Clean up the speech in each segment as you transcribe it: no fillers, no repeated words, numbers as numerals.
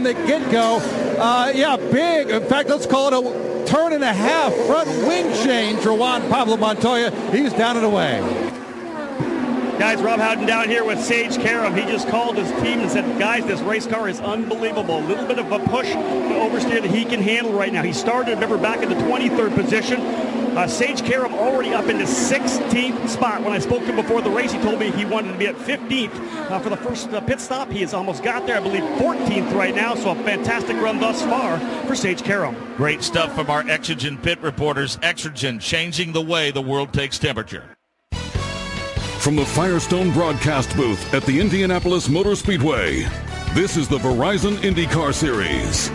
the get-go. Big. In fact, let's call it a turn and a half front wind change for Juan Pablo Montoya. He's down and away. Guys, Rob Howden down here with Sage Karam. He just called his team and said, guys, this race car is unbelievable. A little bit of a push to oversteer that he can handle right now. He started, remember, back in the 23rd position. Sage Karam already up in the 16th spot. When I spoke to him before the race, he told me he wanted to be at 15th for the first pit stop. He has almost got there, I believe, 14th right now. So a fantastic run thus far for Sage Karam. Great stuff from our Exergen pit reporters. Exergen, changing the way the world takes temperature. From the Firestone broadcast booth at the Indianapolis Motor Speedway, this is the Verizon IndyCar Series.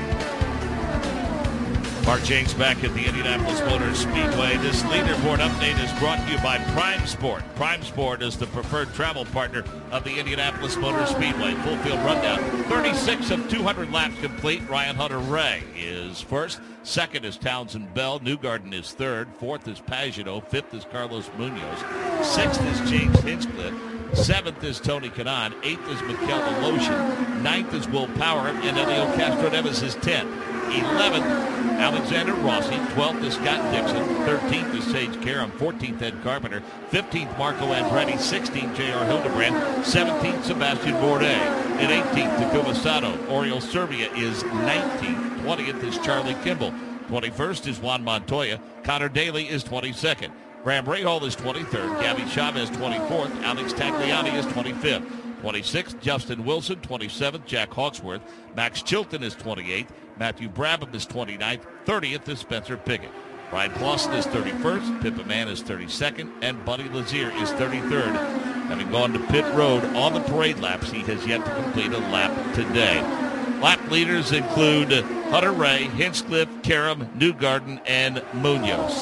Mark James back at the Indianapolis Motor Speedway. This leaderboard update is brought to you by Prime Sport. Prime Sport is the preferred travel partner of the Indianapolis Motor Speedway. Full field rundown. 36 of 200 laps complete. Ryan Hunter-Reay is first. Second is Townsend Bell. Newgarden is third. Fourth is Pagenaud. Fifth is Carlos Munoz. Sixth is James Hinchcliffe. Seventh is Tony Kanaan. Eighth is Mikel Alosian. Ninth is Will Power. And Elio Castro-Neves is 10th. 11th, Alexander Rossi. 12th is Scott Dixon. 13th is Sage Karam. 14th, Ed Carpenter. 15th, Marco Andretti. 16th, J.R. Hildebrand. 17th, Sebastian Bourdais. And 18th, Takuma Sato. Oriol Servia is 19th. 20th is Charlie Kimball. 21st is Juan Montoya. Connor Daly is 22nd. Graham Rahal is 23rd. Gabby Chavez 24th. Alex Tagliani is 25th. 26th, Justin Wilson. 27th, Jack Hawksworth. Max Chilton is 28th. Matthew Brabham is 29th. 30th is Spencer Pigot. Ryan Clausen is 31st. Pippa Mann is 32nd. And Buddy Lazier is 33rd. Having gone to pit road on the parade laps, he has yet to complete a lap today. Lap leaders include Hunter-Reay, Hinchcliffe, Karam, Newgarden, and Munoz.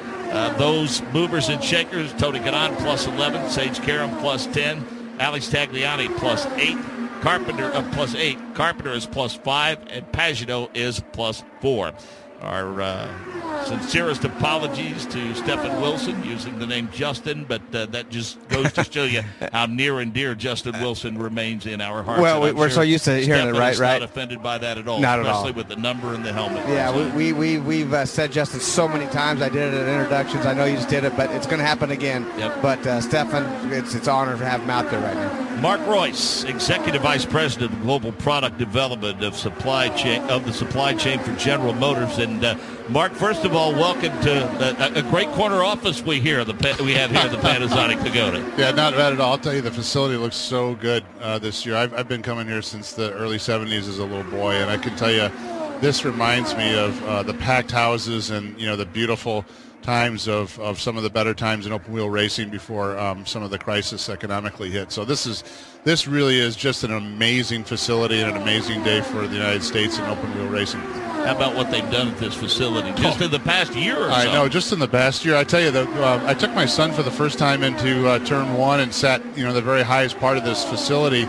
Those movers and shakers, Tony Kanaan plus 11, Sage Karam plus 10, Alex Tagliani plus 8, Carpenter plus 8, Carpenter is plus 5, and Pagenaud is plus 4. Our sincerest apologies to Stephen Wilson using the name Justin, but that just goes to show you how near and dear Justin Wilson remains in our hearts. Well, we're so used to hearing Stephen it, right? is not offended by that at all, not especially at all. with the number and the helmet. Yeah, we've said Justin so many times. I did it at introductions. I know you just did it, but it's going to happen again. Yep. But Stephen, it's an honor to have him out there right now. Mark Royce, Executive Vice President of Global Product Development of the supply chain for General Motors. And Mark, first of all, welcome to a great corner office we have here at the Panasonic Pagoda. Yeah, not bad at all. I'll tell you, the facility looks so good this year. I've been coming here since the early 70s as a little boy, and I can tell you, this reminds me of the packed houses and the beautiful times of some of the better times in open wheel racing before some of the crisis economically hit. So this really is just an amazing facility and an amazing day for the United States in open wheel racing. How about what they've done at this facility just in the past year or so? I know, just in the past year. I tell you, that I took my son for the first time into Turn 1 and sat, the very highest part of this facility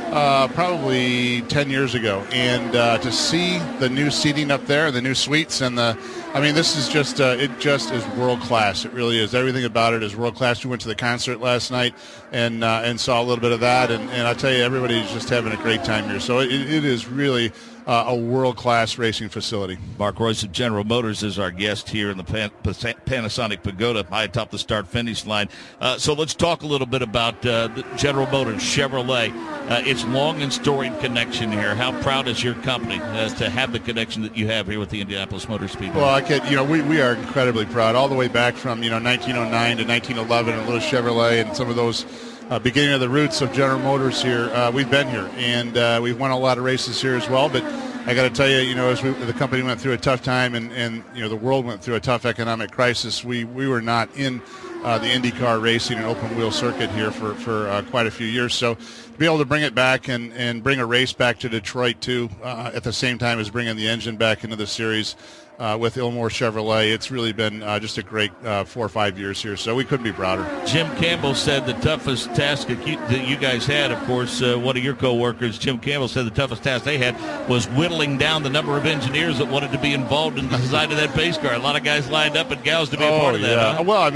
probably 10 years ago. And to see the new seating up there, the new suites, and this is just, it just is world class. It really is. Everything about it is world class. We went to the concert last night and saw a little bit of that. And I tell you, everybody's just having a great time here. So it is really a world-class racing facility. Mark Royce of General Motors is our guest here in the Panasonic Pagoda, high atop the start-finish line. So let's talk a little bit about the General Motors, Chevrolet. Its long and storied connection here. How proud is your company to have the connection that you have here with the Indianapolis Motor Speedway? Well, we are incredibly proud, all the way back from 1909 to 1911, and little Chevrolet and some of those beginning of the roots of General Motors here. We've been here, and we've won a lot of races here as well. But I got to tell you, as the company went through a tough time, and the world went through a tough economic crisis, we were not in the IndyCar racing and open wheel circuit here for quite a few years. So to be able to bring it back and bring a race back to Detroit too, at the same time as bringing the engine back into the series. With Ilmore Chevrolet, it's really been just a great 4 or 5 years here, so we couldn't be prouder. Jim Campbell said the toughest task that you guys had, of course, one of your co-workers, Jim Campbell, said the toughest task they had was whittling down the number of engineers that wanted to be involved in the design of that pace car. A lot of guys lined up and gals to be a part of that. Huh? Well,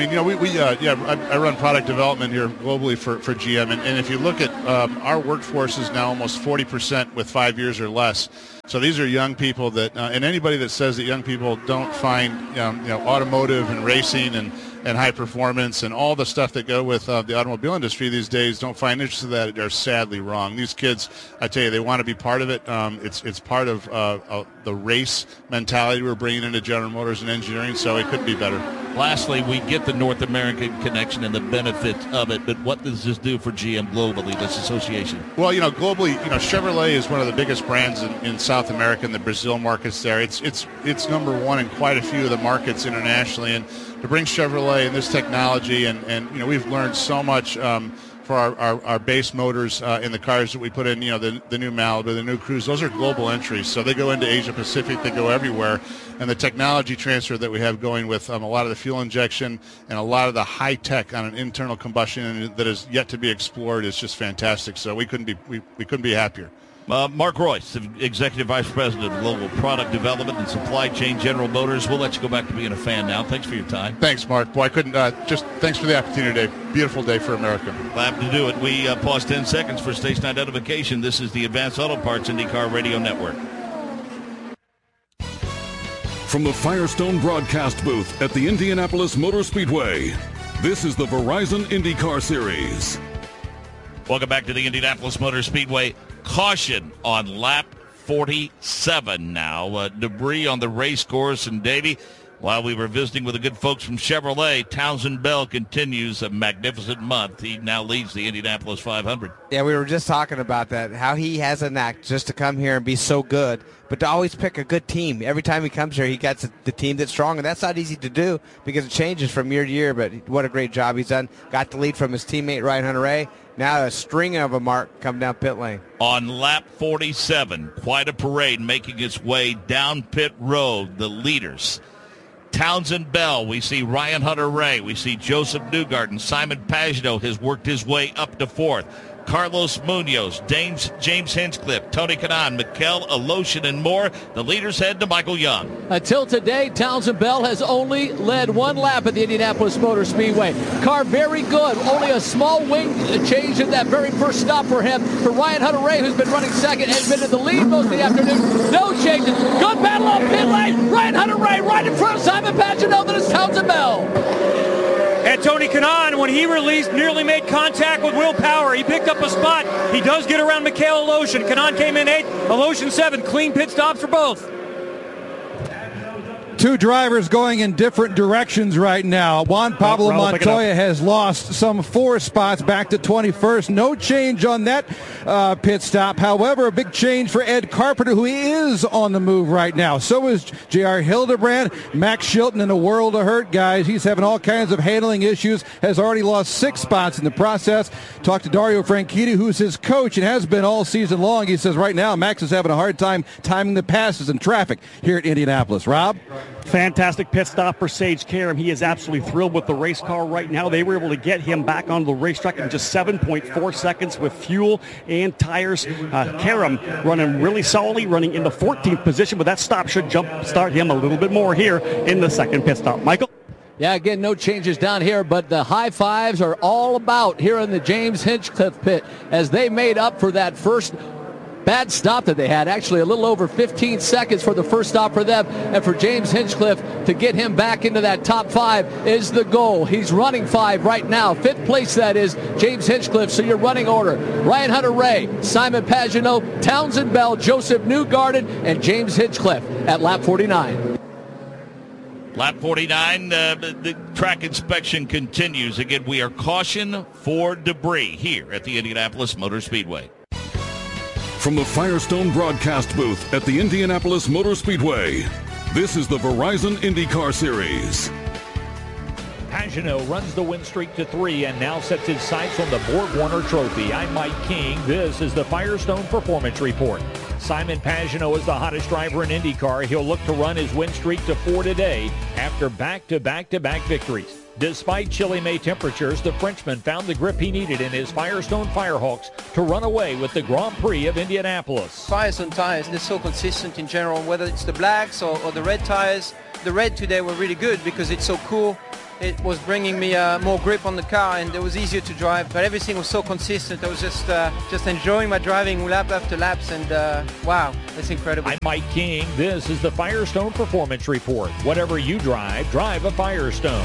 I run product development here globally for GM, and if you look at our workforce is now almost 40% with 5 years or less. So these are young people that, and anybody that says that young people don't find automotive and racing and high performance and all the stuff that go with the automobile industry these days don't find interest in that are sadly wrong. These kids, I tell you, they want to be part of it. It's part of the race mentality we're bringing into General Motors and engineering, so it could be better. Lastly, we get the North American connection and the benefit of it, but what does this do for GM globally, this association? Well, globally, Chevrolet is one of the biggest brands in South America and the Brazil markets there. It's number one in quite a few of the markets internationally, and to bring Chevrolet and this technology, and we've learned so much for our base motors in the cars that we put in, the new Malibu, the new Cruze. Those are global entries, so they go into Asia Pacific, they go everywhere, and the technology transfer that we have going with a lot of the fuel injection and a lot of the high tech on an internal combustion that is yet to be explored is just fantastic. So we couldn't be happier. Mark Royce, Executive Vice President of Global Product Development and Supply Chain, General Motors. We'll let you go back to being a fan now. Thanks for your time. Thanks, Mark. Boy, I couldn't. Thanks for the opportunity today. Beautiful day for America. Glad to do it. We pause 10 seconds for station identification. This is the Advanced Auto Parts IndyCar Radio Network. From the Firestone broadcast booth at the Indianapolis Motor Speedway, this is the Verizon IndyCar Series. Welcome back to the Indianapolis Motor Speedway. Caution on lap 47 now. Debris on the race course. And, Davey, while we were visiting with the good folks from Chevrolet, Townsend Bell continues a magnificent month. He now leads the Indianapolis 500. Yeah, we were just talking about that, how he has a knack just to come here and be so good, but to always pick a good team. Every time he comes here, he gets the team that's strong, and that's not easy to do because it changes from year to year, but what a great job he's done. Got the lead from his teammate, Ryan Hunter-Reay. Now a string of a mark come down pit lane. On lap 47, quite a parade making its way down pit road, the leaders. Townsend Bell, we see Ryan Hunter-Reay, we see Joseph Newgarden, Simon Pagenaud has worked his way up to fourth. Carlos Munoz, James Hinchcliffe, Tony Kanaan, Mikel Aloshin, and more. The leaders head to Michael Young. Until today, Townsend Bell has only led one lap at the Indianapolis Motor Speedway. Car very good. Only a small wing change in that very first stop for him. For Ryan Hunter-Reay, who's been running second, has been in the lead most of the afternoon. No changes. Good battle on pit lane. Ryan Hunter-Reay right in front of Simon Pagenaud. That is Townsend Bell. And Tony Kanaan, when he released, nearly made contact with Will Power. He picked up a spot. He does get around Mikel Aloshin. Kanaan came in 8th, Aloshin 7th. Clean pit stops for both. Two drivers going in different directions right now. Juan Pablo Montoya has lost some 4 spots back to 21st. No change on that pit stop. However, a big change for Ed Carpenter, who is on the move right now. So is J.R. Hildebrand. Max Chilton in a world of hurt, guys. He's having all kinds of handling issues. Has already lost 6 spots in the process. Talked to Dario Franchitti, who's his coach and has been all season long. He says right now Max is having a hard time timing the passes in traffic here at Indianapolis. Rob? Fantastic pit stop for Sage Karam. He is absolutely thrilled with the race car right now. They were able to get him back on the racetrack in just 7.4 seconds with fuel and tires. Karam running really solidly, running in the 14th position, but that stop should start him a little bit more here in the second pit stop. Michael? Yeah, again, no changes down here, but the high fives are all about here in the James Hinchcliffe pit as they made up for that first bad stop that they had. Actually, a little over 15 seconds for the first stop for them. And for James Hinchcliffe to get him back into that top 5 is the goal. He's running 5 right now. 5th place, that is, James Hinchcliffe. So your running order: Ryan Hunter-Reay, Simon Pagenaud, Townsend Bell, Joseph Newgarden, and James Hinchcliffe at lap 49. Lap 49, the track inspection continues. Again, we are caution for debris here at the Indianapolis Motor Speedway. From the Firestone broadcast booth at the Indianapolis Motor Speedway, this is the Verizon IndyCar Series. Pagenaud runs the win streak to 3 and now sets his sights on the Borg-Warner Trophy. I'm Mike King. This is the Firestone Performance Report. Simon Pagenaud is the hottest driver in IndyCar. He'll look to run his win streak to 4 today after back-to-back victories. Despite chilly May temperatures, the Frenchman found the grip he needed in his Firestone Firehawks to run away with the Grand Prix of Indianapolis. Firestone tires, they're so consistent in general, whether it's the blacks or the red tires. The red today were really good because it's so cool. It was bringing me more grip on the car, and it was easier to drive. But everything was so consistent. I was just enjoying my driving lap after laps, and wow, it's incredible. I'm Mike King. This is the Firestone Performance Report. Whatever you drive, drive a Firestone.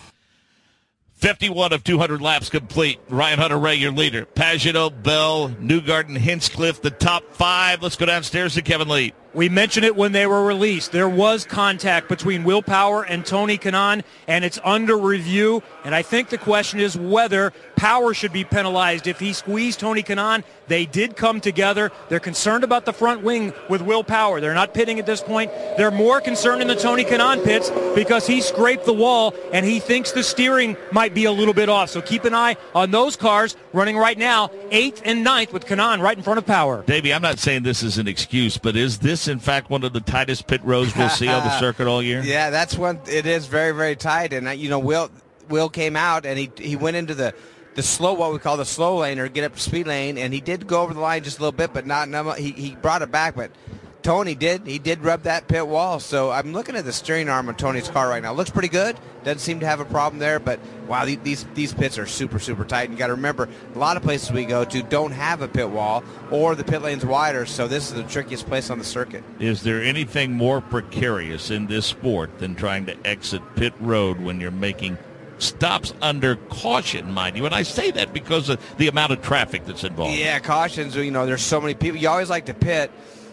51 of 200 laps complete. Ryan Hunter-Reay, your leader. Pagenaud, Bell, Newgarden, Hinchcliffe, the top 5. Let's go downstairs to Kevin Lee. We mentioned it when they were released. There was contact between Will Power and Tony Kanaan, and it's under review. And I think the question is whether Power should be penalized. If he squeezed Tony Kanaan, they did come together. They're concerned about the front wing with Will Power. They're not pitting at this point. They're more concerned in the Tony Kanaan pits because he scraped the wall, and he thinks the steering might be a little bit off. So keep an eye on those cars running right now, 8th and 9th with Kanaan right in front of Power. Davey, I'm not saying this is an excuse, but is this in fact one of the tightest pit rows we'll see on the circuit all year? Yeah, that's one. It is very, very tight. And Will came out and he went into the slow, what we call the slow lane, or get up to speed lane, and he did go over the line just a little bit, but not enough. He brought it back, but Tony did rub that pit wall. So I'm looking at the steering arm on Tony's car right now. It looks pretty good. Doesn't seem to have a problem there, but wow, these pits are super, super tight. And you got to remember, a lot of places we go to don't have a pit wall, or the pit lane's wider, so this is the trickiest place on the circuit. Is there anything more precarious in this sport than trying to exit pit road when you're making stops under caution, mind you? And I say that because of the amount of traffic that's involved. Yeah, cautions, there's so many people. You always like to pit.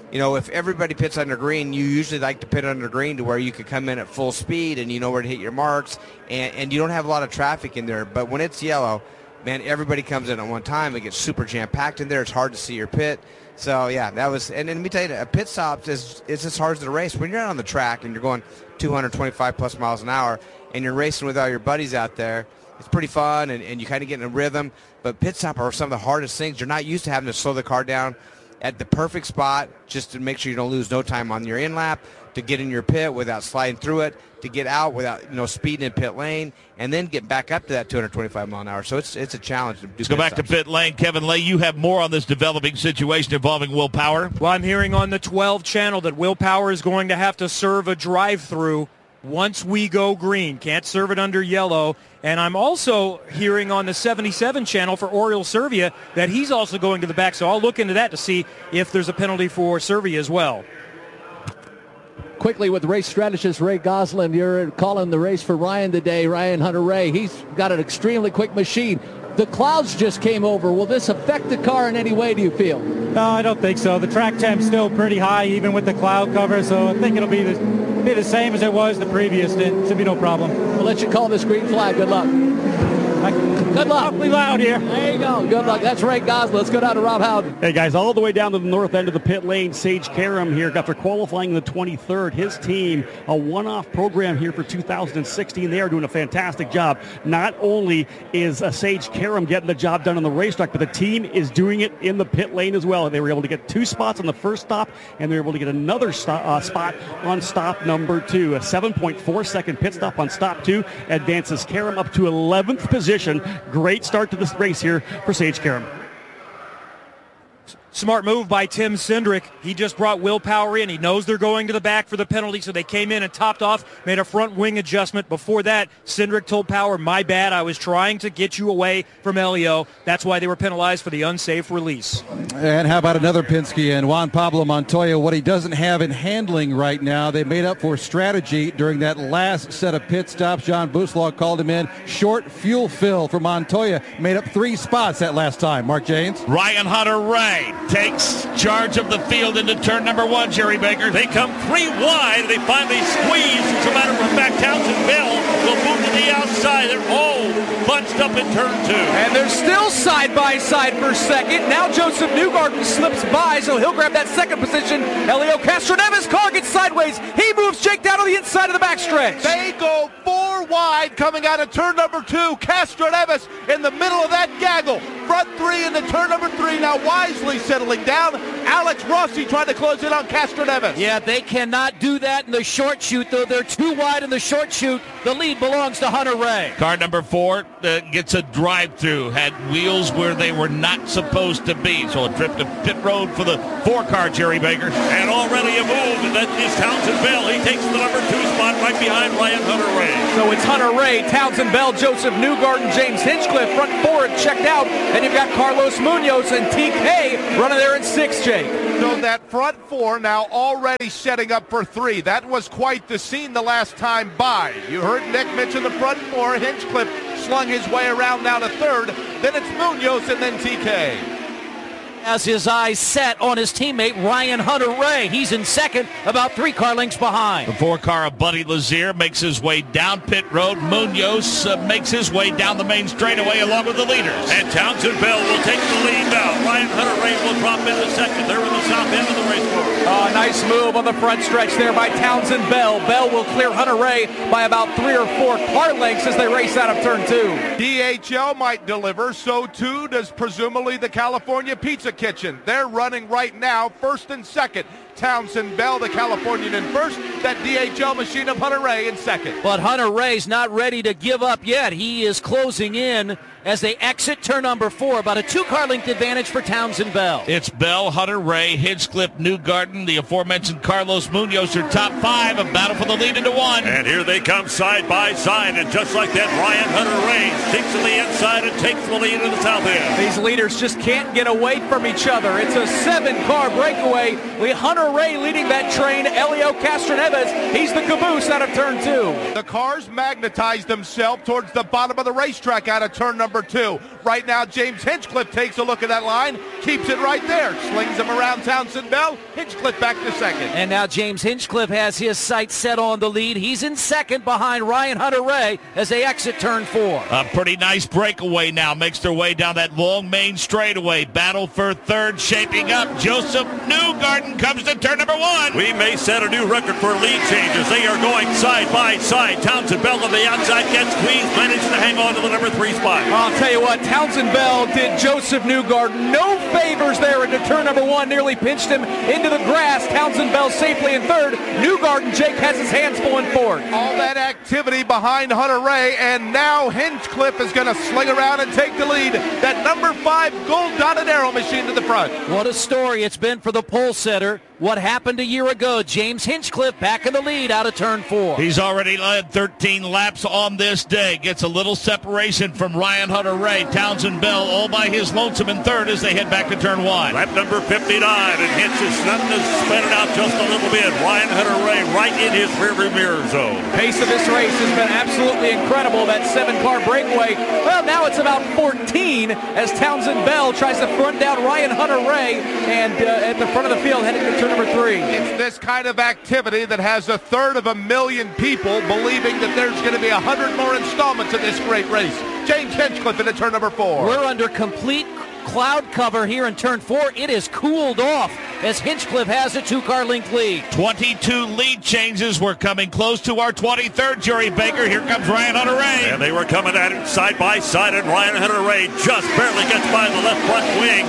If everybody pits under green, you usually like to pit under green to where you could come in at full speed and you know where to hit your marks, and you don't have a lot of traffic in there. But when it's yellow, man, everybody comes in at one time. It gets super jam-packed in there. It's hard to see your pit. So, yeah, that was – and let me tell you, a pit stop is as hard as the race. When you're out on the track and you're going 225-plus miles an hour and you're racing with all your buddies out there, it's pretty fun, and you kind of get in a rhythm. But pit stop are some of the hardest things. You're not used to having to slow the car down at the perfect spot just to make sure you don't lose no time on your in lap, to get in your pit without sliding through it, to get out without speeding in pit lane, and then get back up to that 225 mile an hour. So it's a challenge to do. Let's go back to pit lane. Kevin Lay, you have more on this developing situation involving Will Power. Well, I'm hearing on the 12 channel that Will Power is going to have to serve a drive-through once we go green. Can't serve it under yellow. And I'm also hearing on the 77 channel for Oriol Servia that he's also going to the back. So I'll look into that to see if there's a penalty for Servia as well. Quickly with race strategist Ray Gosselin, you're calling the race for Ryan today. Ryan Hunter-Reay, he's got an extremely quick machine. The clouds just came over. Will this affect the car in any way, do you feel? No, I don't think so. The track temp's still pretty high, even with the cloud cover, so I think it'll be the same as it was the previous. It should be no problem. We'll let you call this green flag. Good luck. Good luck. Awfully loud here. There you go. Good luck. That's Ray Gosselin. Let's go down to Rob Howden. Hey, guys, all the way down to the north end of the pit lane, Sage Karam here after qualifying the 23rd. His team, a one-off program here for 2016. They are doing a fantastic job. Not only is Sage Karam getting the job done on the racetrack, but the team is doing it in the pit lane as well. They were able to get 2 spots on the first stop, and they were able to get another spot on stop number 2. A 7.4-second pit stop on stop 2 advances Karam up to 11th position. Great start to this race here for Sage Karam. Smart move by Tim Cindric. He just brought Will Power in. He knows they're going to the back for the penalty, so they came in and topped off, made a front wing adjustment. Before that, Cindric told Power, my bad, I was trying to get you away from Elio. That's why they were penalized for the unsafe release. And how about another Penske and Juan Pablo Montoya? What he doesn't have in handling right now, they made up for strategy during that last set of pit stops. John Boussault called him in. Short fuel fill for Montoya. Made up 3 spots that last time. Mark Janes. Ryan Hunter-Reay takes charge of the field into turn number 1, Jerry Baker. They come 3 wide. They finally squeeze. As a matter of fact, Townsend Bell will move to the outside. They're all bunched up in turn 2. And they're still side by side for second. Now Joseph Newgarden slips by, so he'll grab that second position. Elio Castroneves' car gets sideways. He moves Jake down to the inside of the backstretch. They go 4 wide coming out of turn number 2. Castroneves in the middle of that gaggle. Front 3 into turn number 3. Now wisely settling down. Alex Rossi trying to close in on Castroneves. Yeah, they cannot do that in the short shoot, though. They're too wide in the short shoot. The lead belongs to Hunter-Reay. Car number 4 gets a drive-through. Had wheels where they were not supposed to be. So a trip to pit road for the 4-car, Jerry Baker. And already a move. And that is Townsend Bell. He takes the number 2 spot right behind Ryan Hunter-Reay. So It's Hunter Ray, Townsend Bell, Joseph Newgarden, James Hinchcliffe, front four checked out. And you've got Carlos Munoz and TK running there in 6, Jake. So that front four now already setting up for 3. That was quite the scene the last time by. You heard Nick mention the front four. Hinchcliffe slung his way around now to 3rd. Then it's Munoz and then TK. Has his eyes set on his teammate Ryan Hunter-Reay. He's in 2nd, about 3 car lengths behind. The 4-car of Buddy Lazier makes his way down pit road. Munoz makes his way down the main straightaway along with the leaders. And Townsend Bell will take the lead now. Ryan Hunter-Reay will drop into 2nd. They're in the south end of the race course. Nice move on the front stretch there by Townsend Bell. Bell will clear Hunter-Reay by about 3 or 4 car lengths as they race out of turn 2. DHL might deliver, so too does presumably the California Pizza Kitchen. They're running right now, 1st and 2nd. Townsend Bell, the Californian, in 1st. That DHL machine of Hunter-Reay in 2nd. But Hunter-Reay's not ready to give up yet. He is closing in as they exit turn number 4. About a 2-car length advantage for Townsend Bell. It's Bell, Hunter-Reay, Hinchcliffe, Newgarden, the aforementioned Carlos Munoz, are top 5. A battle for the lead into 1. And here they come side by side. And just like that, Ryan Hunter-Reay sinks to the inside and takes the lead in the south end. These leaders just can't get away from each other. It's a 7-car breakaway with Hunter-Reay leading that train. Elio Castroneves, he's the caboose out of turn 2. The cars magnetize themselves towards the bottom of the racetrack out of turn number 2. Right now, James Hinchcliffe takes a look at that line, keeps it right there, slings him around Townsend Bell. Hinchcliffe back to 2nd. And now James Hinchcliffe has his sights set on the lead. He's in 2nd behind Ryan Hunter-Reay as they exit turn 4. A pretty nice breakaway now makes their way down that long main straightaway. Battle for 3rd shaping up. Joseph Newgarden comes to turn number 1. We may set a new record for lead changes. They are going side by side. Townsend Bell on the outside gets squeezed, managed to hang on to the number 3 spot. I'll tell you what, Townsend Bell did Joseph Newgarden no favors there into turn number 1. Nearly pinched him into the grass. Townsend Bell safely in 3rd. Newgarden, Jake, has his hands full in 4th. All that activity behind Hunter-Reay, and now Hinchcliffe is going to sling around and take the lead. That number 5 gold dotted arrow machine to the front. What a story it's been for the pole setter. What happened a year ago? James Hinchcliffe back in the lead out of turn 4. He's already led 13 laps on this day. Gets a little separation from Ryan Hunter-Reay. Townsend Bell all by his lonesome in 3rd as they head back to turn 1. Lap number 59, and Hinch is starting to spin it out just a little bit. Ryan Hunter-Reay right in his rearview mirror zone. Pace of this race has been absolutely incredible. That 7-car breakaway. Well, now it's about 14 as Townsend Bell tries to front down Ryan Hunter-Reay and at the front of the field heading to turn number 3. It's this kind of activity that has 1/3 people believing that there's going to be 100 more installments of this great race. James Hinchcliffe into turn number 4. We're under complete cloud cover here in turn 4. It is cooled off as Hinchcliffe has a 2-car length lead. 22 lead changes. We're coming close to our 23rd, Jerry Baker. Here comes Ryan Hunter-Reay. And they were coming at it side by side, and Ryan Hunter-Reay just barely gets by the left front wing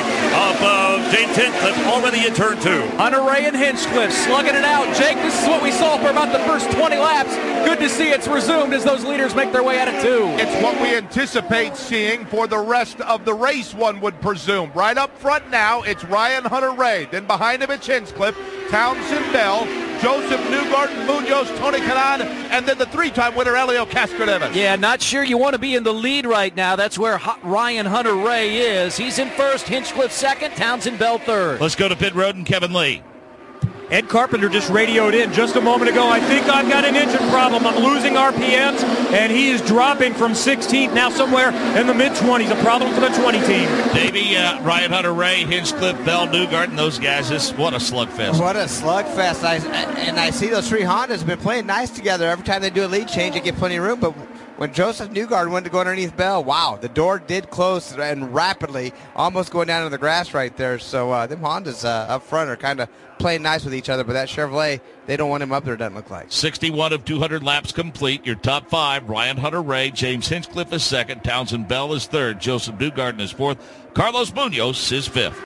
of James Hinchcliffe already in turn 2. Hunter-Reay and Hinchcliffe slugging it out. Jake, this is what we saw for about the first 20 laps. Good to see it's resumed as those leaders make their way out of 2. It's what we anticipate seeing for the rest of the race, one would presume. Right up front now, it's Ryan Hunter-Reay. Then behind him, it's Hinchcliffe, Townsend Bell, Joseph Newgarden, Munoz, Tony Kanaan, and then the 3-time winner, Elio Castroneves. Yeah, not sure you want to be in the lead right now. That's where Ryan Hunter-Reay is. He's in 1st, Hinchcliffe 2nd, Townsend Bell 3rd. Let's go to pit road and Kevin Lee. Ed Carpenter just radioed in just a moment ago. I think I've got an engine problem. I'm losing RPMs, and he is dropping from 16th now somewhere in the mid-20s. A problem for the 20 team. Davey, Ryan Hunter-Reay, Hinchcliffe, Bell, Newgarden, those guys, what a slugfest. What a slugfest. I see those 3 Hondas have been playing nice together. Every time they do a lead change, they get plenty of room, but when Joseph Newgarden went to go underneath Bell, wow, the door did close and rapidly, almost going down to the grass right there. So them Hondas up front are kind of playing nice with each other, but that Chevrolet, they don't want him up there, doesn't look like. 61 of 200 laps complete. Your top 5, Ryan Hunter-Reay, James Hinchcliffe is 2nd, Townsend Bell is 3rd, Joseph Newgarden is 4th, Carlos Munoz is 5th.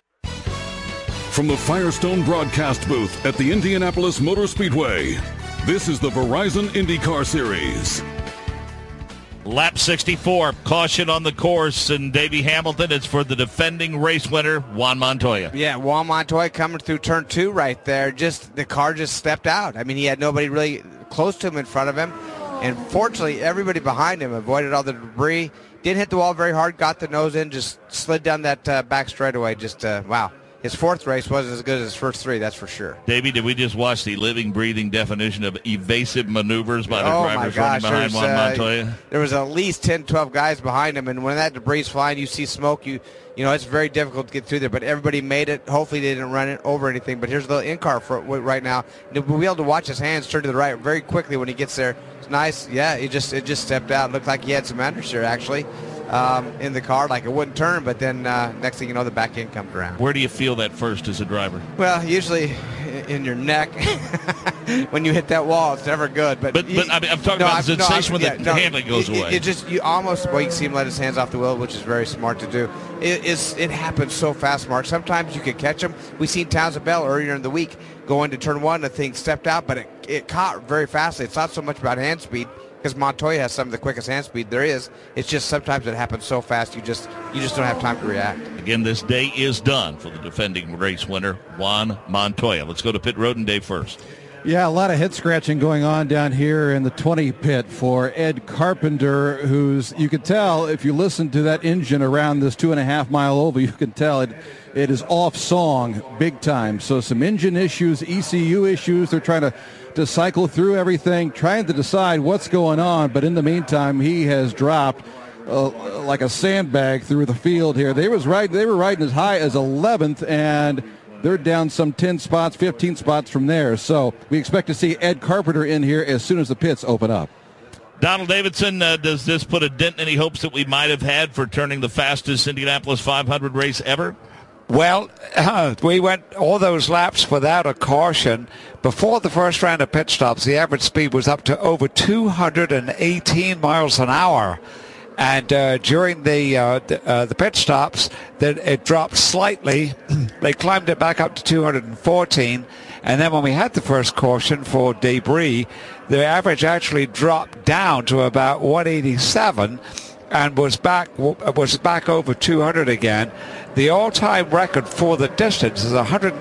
From the Firestone broadcast booth at the Indianapolis Motor Speedway, this is the Verizon IndyCar Series. Lap 64, caution on the course, and Davey Hamilton, it's for the defending race winner, Juan Montoya. Yeah, Juan Montoya coming through turn 2 right there. The car just stepped out. I mean, he had nobody really close to him in front of him. And fortunately, everybody behind him avoided all the debris. Didn't hit the wall very hard, got the nose in, just slid down that back straightaway. Just, wow. His fourth race wasn't as good as his first three, that's for sure. Davey, did we just watch the living, breathing definition of evasive maneuvers by the drivers running behind Juan Montoya? There was at least 10, 12 guys behind him, and when that debris is flying, you see smoke, you know, it's very difficult to get through there, but everybody made it. Hopefully they didn't run it over anything, but here's the in-car right now. We'll be able to watch his hands turn to the right very quickly when he gets there. It's nice. Yeah, it just stepped out. It looked like he had some understeer, actually. In the car, like it wouldn't turn, but then next thing you know, the back end comes around. Where do you feel that first as a driver? Well, usually in your neck. When you hit that wall, it's never good. But I mean, I'm talking about the sensation when the handling goes away. It just, you almost, well, you can see him let his hands off the wheel, which is very smart to do. It happens so fast, Mark. Sometimes you can catch him. We seen Townsend Bell earlier in the week go into turn one, the thing stepped out, but it caught very fastly. It's not so much about hand speed, because Montoya has some of the quickest hand speed there is. It's just sometimes it happens so fast you just don't have time to react. Again, this day is done for the defending race winner, Juan Montoya. Let's go to pit road and Dave first. Yeah, a lot of head scratching going on down here in the 20 pit for Ed Carpenter, who's, you could tell if you listen to that engine around this 2.5 mile oval, you can tell it is off song big time. So some engine issues, ECU issues. They're trying to cycle through everything, trying to decide what's going on. But in the meantime, he has dropped like a sandbag through the field here. They were riding as high as 11th, and they're down some 10 spots, 15 spots from there. So we expect to see Ed Carpenter in here as soon as the pits open up. Donald Davidson, does this put a dent in any hopes that we might have had for turning the fastest Indianapolis 500 race ever? Well, we went all those laps without a caution. Before the first round of pit stops, the average speed was up to over 218 miles an hour. And during the pit stops, then it dropped slightly. They climbed it back up to 214. And then when we had the first caution for debris, the average actually dropped down to about 187 and was back over 200 again. The all-time record for the distance is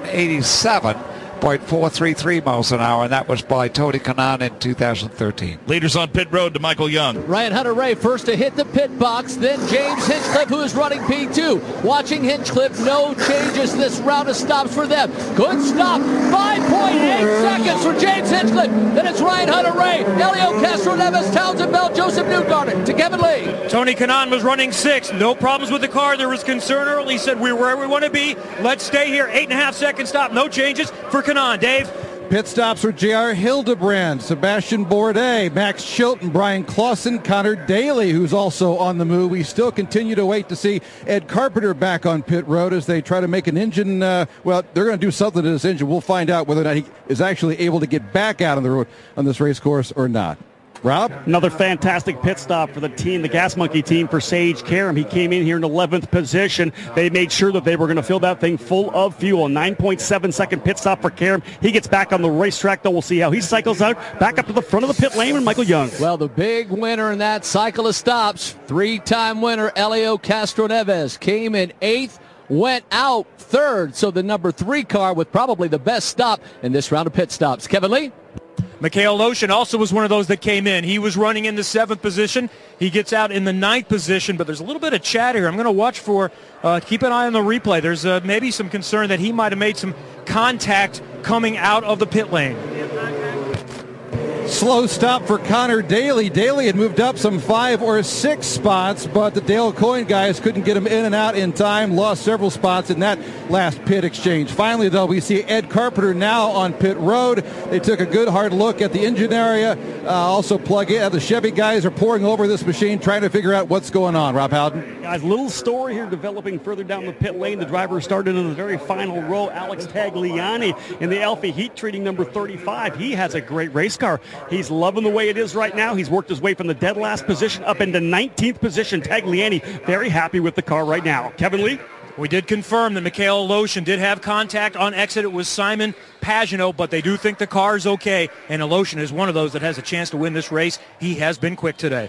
187.433 miles an hour, and that was by Tony Kanaan in 2013. Leaders on pit road to Michael Young. Ryan Hunter-Reay first to hit the pit box, then James Hinchcliffe, who is running P2. Watching Hinchcliffe, no changes this round of stops for them. Good stop, 5.8 seconds for James Hinchcliffe. Then it's Ryan Hunter-Reay, Helio Castroneves, Townsend Bell, Joseph Newgarden to Kevin Lee. Tony Kanaan was running 6th. No problems with the car. There was concern early. He said, we're where we want to be. Let's stay here. 8.5 second stop. No changes for Kanaan. Dave? Pit stops for J.R. Hildebrand, Sebastian Bourdais, Max Chilton, Brian Clausen, Connor Daly, who's also on the move. We still continue to wait to see Ed Carpenter back on pit road as they try to make an engine. Well, they're going to do something to this engine. We'll find out whether or not he is actually able to get back out on the road on this race course or not. Rob? Another fantastic pit stop for the team, the Gas Monkey team, for Sage Karam. He came in here in 11th position. They made sure that they were going to fill that thing full of fuel. 9.7 second pit stop for Karam. He gets back on the racetrack, though. We'll see how he cycles out. Back up to the front of the pit lane with Michael Young. Well, the big winner in that cycle of stops, three-time winner Helio Castroneves, came in 8th, went out 3rd. So the number 3 car with probably the best stop in this round of pit stops. Kevin Lee? Mikhail Loshin also was one of those that came in. He was running in the 7th position. He gets out in the 9th position, but there's a little bit of chat here. I'm going to watch for, keep an eye on the replay. There's maybe some concern that he might have made some contact coming out of the pit lane. Slow stop for Connor Daly. Daly had moved up some 5 or 6 spots, but the Dale Coyne guys couldn't get him in and out in time. Lost several spots in that last pit exchange. Finally, though, we see Ed Carpenter now on pit road. They took a good hard look at the engine area. Also plug in. The Chevy guys are pouring over this machine, trying to figure out what's going on. Rob Howden. Guys, little story here developing further down the pit lane. The driver started in the very final row, Alex Tagliani, in the Alfa heat treating number 35. He has a great race car. He's loving the way it is right now. He's worked his way from the dead last position up into 19th position. Tagliani very happy with the car right now. Kevin Lee? We did confirm that Mikhail Loshin did have contact on exit. It was Simon Pagenaud, but they do think the car is okay, and Loshin is one of those that has a chance to win this race. He has been quick today.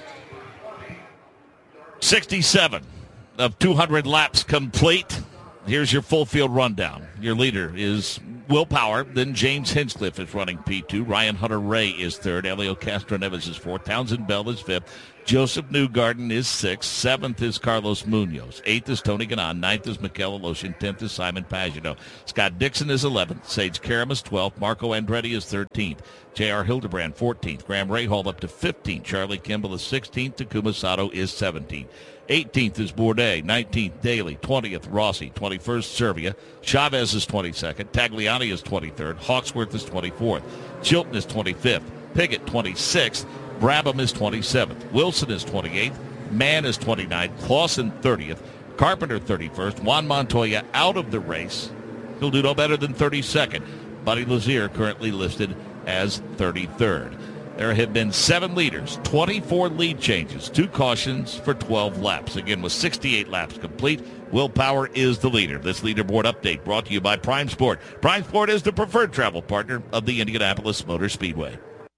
67 of 200 laps complete. Here's your full field rundown. Your leader is Will Power. Then James Hinchcliffe is running P2. Ryan Hunter-Ray is third. Elio Castroneves is fourth. Townsend Bell is fifth. Joseph Newgarden is sixth. Seventh is Carlos Munoz. Eighth is Tony Kanaan. Ninth is Mikel Aloshin. 10th is Simon Pagenaud. Scott Dixon is 11th. Sage Karam is 12th. Marco Andretti is 13th. J.R. Hildebrand 14th. Graham Rahal up to 15th. Charlie Kimball is 16th. Takuma Sato is 17th. 18th is Bourdais. 19th, Daly. 20th, Rossi. 21st, Servia. Chavez is 22nd. Tagliani is 23rd. Hawksworth is 24th. Chilton is 25th. Piggott, 26th. Brabham is 27th. Wilson is 28th. Mann is 29th. Clausen, 30th. Carpenter, 31st. Juan Montoya out of the race. He'll do no better than 32nd. Buddy Lazier currently listed as 33rd. There have been 7 leaders, 24 lead changes, 2 cautions for 12 laps. Again, with 68 laps complete, Will Power is the leader. This leaderboard update brought to you by Prime Sport. Prime Sport is the preferred travel partner of the Indianapolis Motor Speedway.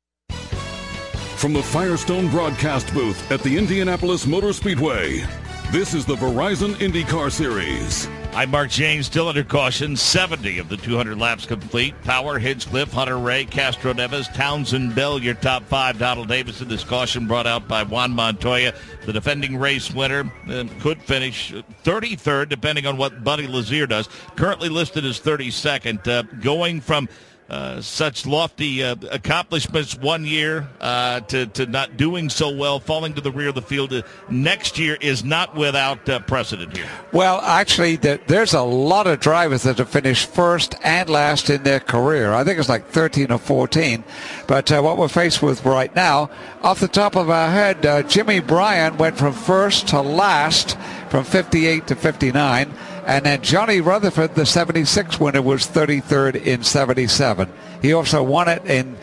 From the Firestone broadcast booth at the Indianapolis Motor Speedway, this is the Verizon IndyCar Series. I'm Mark James, still under caution. 70 of the 200 laps complete. Power, Hinchcliffe, Hunter-Ray, Castroneves, Townsend Bell, your top 5. Donald Davison, this caution brought out by Juan Montoya. The defending race winner could finish 33rd, depending on what Buddy Lazier does. Currently listed as 32nd. Going from such lofty accomplishments one year to not doing so well, falling to the rear of the field next year is not without precedent here. Well, actually, there's a lot of drivers that have finished first and last in their career. I think it's like 13 or 14. But what we're faced with right now, off the top of our head, Jimmy Bryan went from first to last from 58 to 59. And then Johnny Rutherford, the 76 winner, was 33rd in 77. He also won it in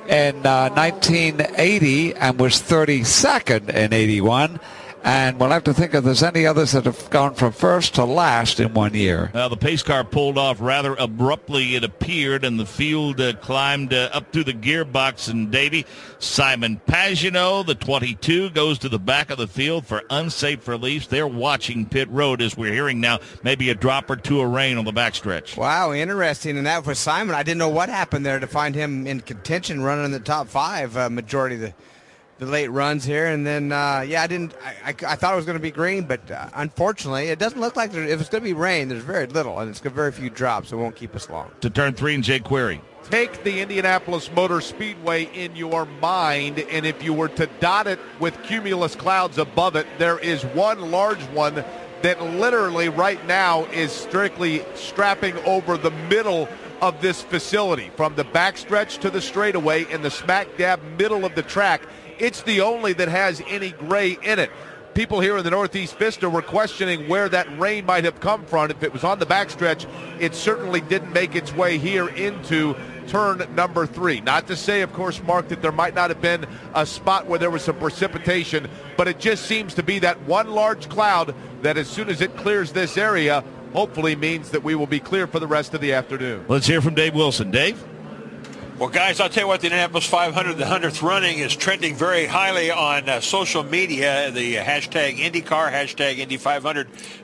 1980 and was 32nd in 81. And we'll have to think if there's any others that have gone from first to last in 1 year. Well, the pace car pulled off rather abruptly, it appeared, and the field climbed up through the gearbox. And, Davey, Simon Pagenaud, the 22, goes to the back of the field for unsafe release. They're watching pit road, as we're hearing now, maybe a drop or two of rain on the backstretch. Wow, interesting. And that for Simon, I didn't know what happened there to find him in contention running in the top 5 majority of the late runs here. And then, I thought it was going to be green, but unfortunately, it doesn't look like if it's going to be rain, there's very little, and it's got very few drops, so it won't keep us long. To turn 3 and Jake Query. Take the Indianapolis Motor Speedway in your mind, and if you were to dot it with cumulus clouds above it, there is one large one that literally right now is strictly strapping over the middle of this facility, from the backstretch to the straightaway in the smack dab middle of the track. It's the only that has any gray in it. People here in the Northeast Vista were questioning where that rain might have come from. If it was on the backstretch, it certainly didn't make its way here into turn number 3. Not to say, of course, Mark, that there might not have been a spot where there was some precipitation, but it just seems to be that one large cloud that as soon as it clears this area, hopefully means that we will be clear for the rest of the afternoon. Let's hear from Dave Wilson. Dave? Well, guys, I'll tell you what, the Indianapolis 500, the 100th running, is trending very highly on social media. The hashtag IndyCar, hashtag Indy500,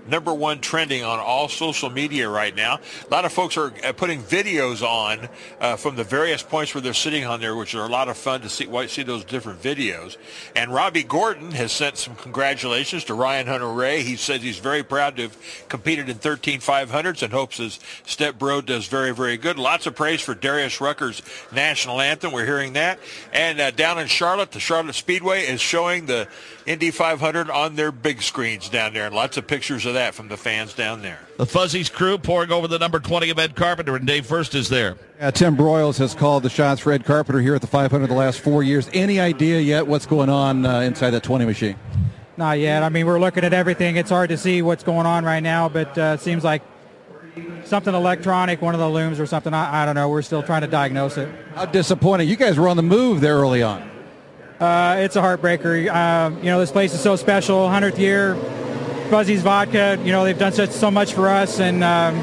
#1 trending on all social media right now. A lot of folks are putting videos on from the various points where they're sitting on there, which are a lot of fun to see those different videos. And Robbie Gordon has sent some congratulations to Ryan Hunter-Ray. He says he's very proud to have competed in 13 500s and hopes his stepbro does very, very good. Lots of praise for Darius Rucker's national anthem. We're hearing that. And down in Charlotte, the Charlotte Speedway is showing the Indy 500 on their big screens down there, and lots of pictures of that from the fans down there. The Fuzzies crew pouring over the number 20 of Ed Carpenter, and Dave First is there. Tim Broyles has called the shots for Ed Carpenter here at the 500 the last 4 years. Any idea yet what's going on inside that 20 machine? Not yet. I mean, we're looking at everything. It's hard to see what's going on right now, but it seems like something electronic, one of the looms or something. I don't know. We're still trying to diagnose it. How disappointing. You guys were on the move there early on. It's a heartbreaker. This place is so special. 100th year, Fuzzy's Vodka. They've done so much for us, and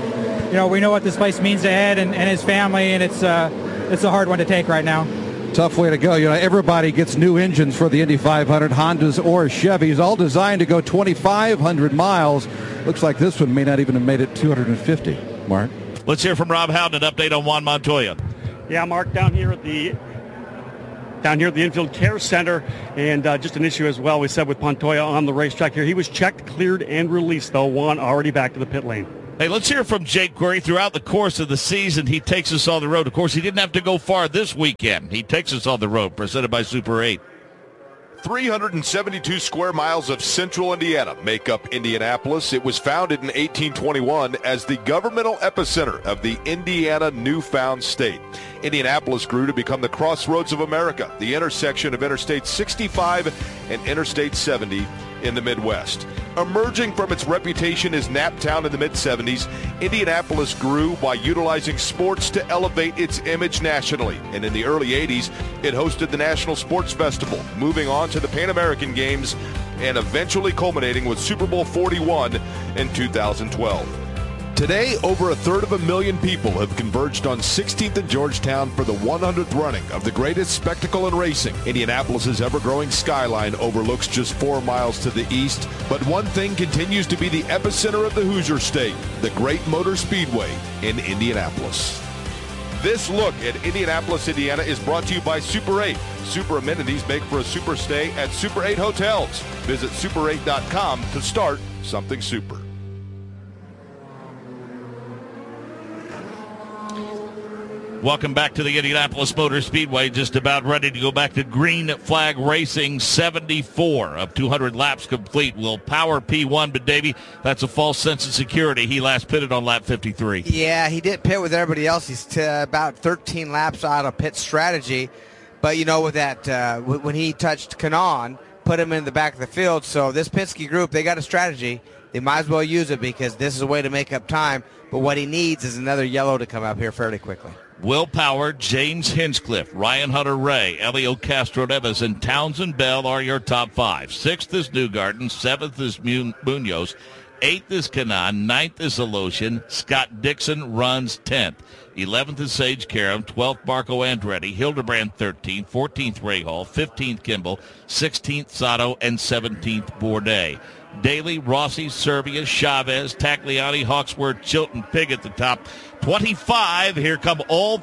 we know what this place means to Ed and his family, and it's a hard one to take right now. Tough way to go. Everybody gets new engines for the Indy 500, Hondas or Chevys, all designed to go 2,500 miles. Looks like this one may not even have made it 250, Mark. Let's hear from Rob Howden, an update on Juan Montoya. Yeah, Mark, down here at the Infield Care Center, and just an issue as well, we said, with Montoya on the racetrack here. He was checked, cleared, and released, though. Juan already back to the pit lane. Hey, let's hear from Jake Query. Throughout the course of the season, he takes us on the road. Of course, he didn't have to go far this weekend. He takes us on the road, presented by Super 8. 372 square miles of central Indiana make up Indianapolis. It was founded in 1821 as the governmental epicenter of the Indiana newfound state. Indianapolis grew to become the crossroads of America, the intersection of Interstate 65 and Interstate 70 in the Midwest. Emerging from its reputation as Naptown in the mid-70s, Indianapolis grew by utilizing sports to elevate its image nationally. And in the early 80s, it hosted the National Sports Festival, moving on to the Pan American Games and eventually culminating with Super Bowl 41 in 2012. Today, over 1/3 people have converged on 16th and Georgetown for the 100th running of the greatest spectacle in racing. Indianapolis's ever-growing skyline overlooks just 4 miles to the east, but one thing continues to be the epicenter of the Hoosier State, the Great Motor Speedway in Indianapolis. This look at Indianapolis, Indiana is brought to you by Super 8. Super amenities make for a super stay at Super 8 hotels. Visit super8.com to start something super. Welcome back to the Indianapolis Motor Speedway. Just about ready to go back to green flag racing. 74 of 200 laps complete. Will Power P1, but Davey, that's a false sense of security. He last pitted on lap 53. Yeah, he did pit with everybody else. He's about 13 laps out of pit strategy. But, you know, with that, when he touched Kanaan, put him in the back of the field. So this Penske group, they got a strategy. They might as well use it because this is a way to make up time. But what he needs is another yellow to come up here fairly quickly. Will Power, James Hinchcliffe, Ryan Hunter-Reay, Elio Castro-Neves, and Townsend Bell are your top 5. 6th is Newgarden. 7th is Munoz. 8th is Kanaan. 9th is Alotian. Scott Dixon runs 10th. 11th is Sage Karam. 12th, Marco Andretti. Hildebrand 13th. 14th, Rahal. 15th, Kimball. 16th, Sato. And 17th, Bourdais. Daly, Rossi, Serbia, Chavez, Tagliani, Hawksworth, Chilton, Pig at the top. 25, here come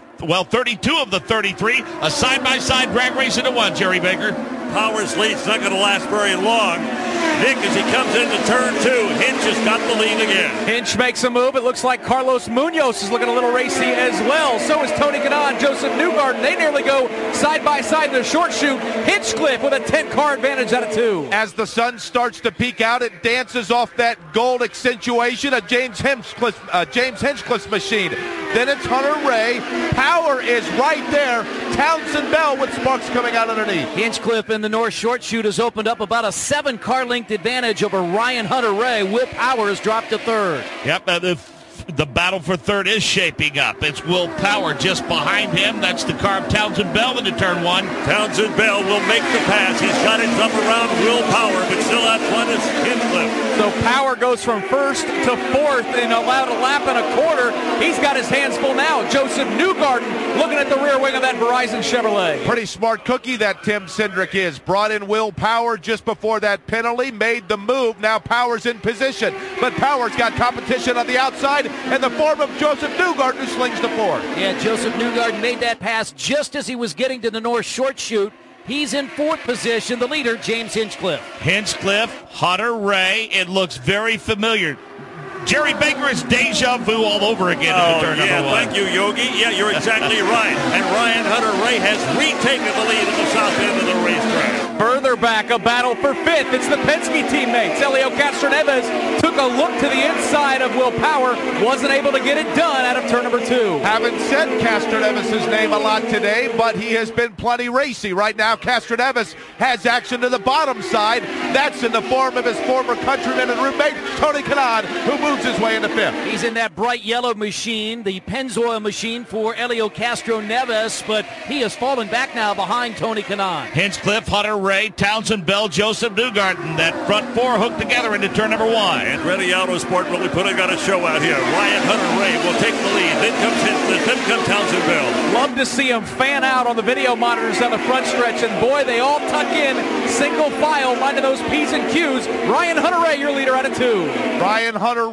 32 of the 33. A side-by-side drag race into one, Jerry Baker. Power's lead's not going to last very long. Nick, as he comes into turn 2, Hinch has got the lead again. Hinch makes a move. It looks like Carlos Munoz is looking a little racy as well. So is Tony Kanaan, Joseph Newgarden. They nearly go side-by-side in the short shoot. Hinchcliffe with a 10-car advantage out of 2. As the sun starts to peek out, it dances off that gold accentuation of James Hinchcliffe's machine. Then it's Hunter-Reay. Power is right there. Townsend Bell with sparks coming out underneath. Hinchcliffe in the North Short Shoot has opened up about a 7-car length advantage over Ryan Hunter-Reay. Will Power has dropped to 3rd. Yep, the battle for 3rd is shaping up. It's Will Power just behind him. That's the car of Townsend Bell into turn 1. Townsend Bell will make the pass. He's got it up around Will Power, but still out front is Hinchcliffe. So Power goes from 1st to 4th and allowed a lap and a quarter. He's got his hands full now. Joseph Newgarden looking at the rear wing of that Verizon Chevrolet. Pretty smart cookie that Tim Cindric is. Brought in Will Power just before that penalty, made the move. Now Power's in position, but Power's got competition on the outside in the form of Joseph Newgarden, who slings the 4. Yeah, Joseph Newgarden made that pass just as he was getting to the North Short Shoot. He's in 4th position. The leader, James Hinchcliffe. Hinchcliffe, Hunter-Reay. It looks very familiar. Jerry Baker is deja vu all over again in turn number 1. Thank you, Yogi. Yeah, you're exactly right. And Ryan Hunter-Reay has retaken the lead at the south end of the racetrack. Further back, a battle for 5th. It's the Penske teammates. Elio Castro-Neves took a look to the inside of Will Power. Wasn't able to get it done out of turn number 2. Haven't said Castro-Neves' name a lot today, but he has been plenty racy. Right now, Castro-Neves has action to the bottom side. That's in the form of his former countryman and roommate, Tony Kanaan, who moves his way into 5th. He's in that bright yellow machine, the Pennzoil machine for Elio Castro-Neves, but he has fallen back now behind Tony Kanaan. Hinchcliffe, Hunter-Reay, Townsend Bell, Joseph Newgarden. That front 4 hooked together into turn number 1. And Andretti Autosport really putting on a show out here. Ryan Hunter-Reay will take the lead. Then comes Hinchcliffe, then comes Townsend Bell. Love to see him fan out on the video monitors on the front stretch, and boy, they all tuck in single file, minding those P's and Q's. Ryan Hunter-Reay, your leader out of 2. Ryan Hunter-Reay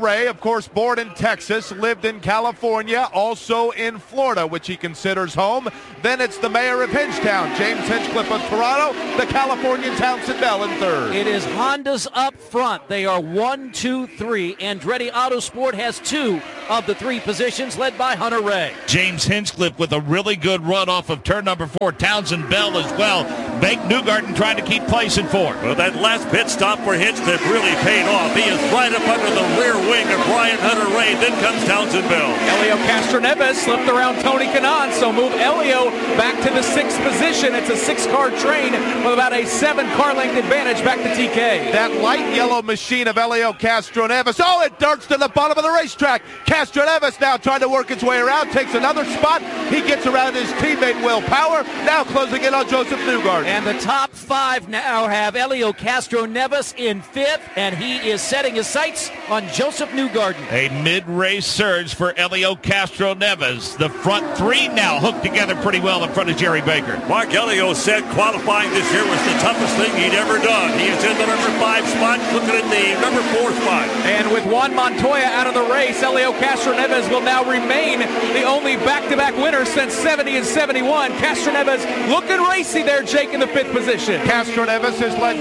Ray, of course, born in Texas, lived in California, also in Florida, which he considers home. Then it's the mayor of Hingetown, James Hinchcliffe of Toronto, the Californian Townsend Bell in third. It is Hondas up front. They are 1, 2, 3. Andretti Autosport has 2 of the 3 positions, led by Hunter Ray. James Hinchcliffe with a really good run off of turn number 4. Townsend Bell as well. Bank Newgarden trying to keep place in 4th. Well, that last pit stop for Hinchcliffe really paid off. He is right up under the rear wing of Brian Hunter Ray. Then comes Townsend Bell. Elio Castroneves slipped around Tony Kanaan, so move Elio back to the 6th position. It's a 6-car train with about a 7-car length advantage back to TK. That light yellow machine of Elio Castroneves. Oh, it darts to the bottom of the racetrack. Castroneves now trying to work his way around, takes another spot. He gets around his teammate Will Power, now closing in on Joseph Newgarden. And the top 5 now have Elio Castroneves in 5th, and he is setting his sights on Joseph Newgarden. A mid-race surge for Elio Castroneves. The front 3 now hooked together pretty well in front of Jerry Baker. Mark Elio said qualifying this year was the toughest thing he'd ever done. He is in the number 5 spot, looking at the number 4 spot. And with Juan Montoya out of the race, Elio Castroneves will now remain the only back-to-back winner since 70 and 71. Castroneves looking racy there, Jake, in the 5th position. Castroneves has led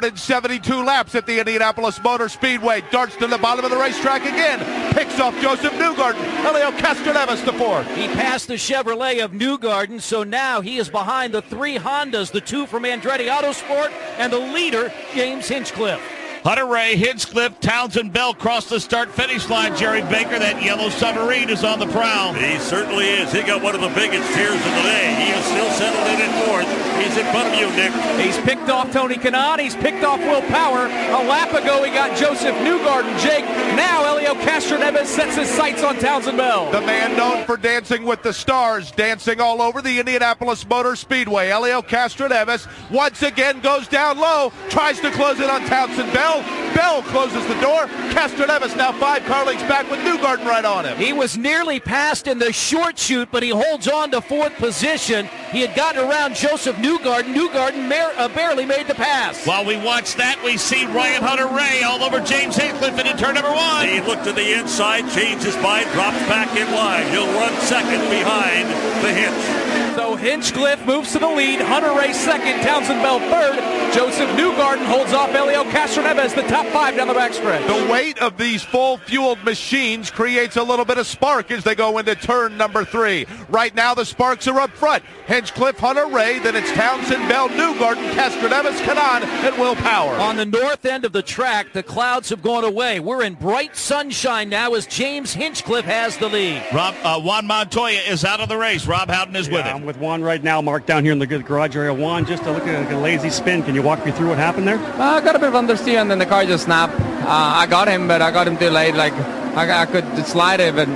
272 laps at the Indianapolis Motor Speedway. Darts to the bottom of the racetrack again. Picks off Joseph Newgarden. Elio Castroneves to 4th. He passed the Chevrolet of Newgarden, so now he is behind the 3 Hondas, the 2 from Andretti Autosport, and the leader, James Hinchcliffe. Hunter Ray, Hinchcliffe, Townsend Bell cross the start-finish line. Jerry Baker, that yellow submarine, is on the prowl. He certainly is. He got one of the biggest cheers of the day. He is still settled in at 4th. He's in front of you, Nick. He's picked off Tony Kanaan. He's picked off Will Power. A lap ago, he got Joseph Newgarden. Jake, now Elio Castroneves sets his sights on Townsend Bell. The man known for dancing with the stars, dancing all over the Indianapolis Motor Speedway. Elio Castroneves once again goes down low, tries to close it on Townsend Bell. Bell closes the door. Castroneves now 5 car lengths back with Newgarden right on him. He was nearly passed in the short shoot, but he holds on to 4th position. He had gotten around Joseph Newgarden. Newgarden barely made the pass. While we watch that, we see Ryan Hunter Ray all over James Hinchcliffe in turn number 1. He looked to the inside, changed his mind, drops back in line. He'll run 2nd behind the Hinch. So Hinchcliffe moves to the lead. Hunter Ray 2nd, Townsend Bell 3rd. Joseph Newgarden holds off Elio Castroneves, the top 5 down the backstretch. The weight of these full-fueled machines creates a little bit of spark as they go into turn number 3. Right now, the sparks are up front. Hinchcliffe, Hunter Ray, then it's Townsend Bell, Newgarden, Castroneves, Kanaan, and Will Power. On the north end of the track, the clouds have gone away. We're in bright sunshine now as James Hinchcliffe has the lead. Juan Montoya is out of the race. Rob Howden is with him. I'm with Juan right now. Mark down here in the garage area. Juan, just to look at a lazy spin. Can you walk me through what happened there? I got a bit of understeer and then the car just snapped. I got him, but I got him too late. Like I could slide it, but